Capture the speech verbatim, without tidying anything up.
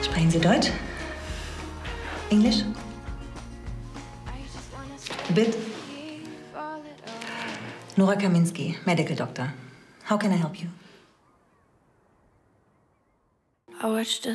Sprechen Sie Deutsch? Englisch? Bit? Nora Kaminski, medical doctor. How can I help you? I watched a